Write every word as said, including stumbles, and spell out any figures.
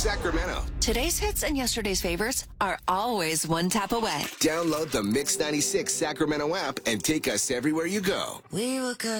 Sacramento. Today's hits and yesterday's favorites are always one tap away. Download the Mix ninety-six Sacramento app and take us everywhere you go. We were good.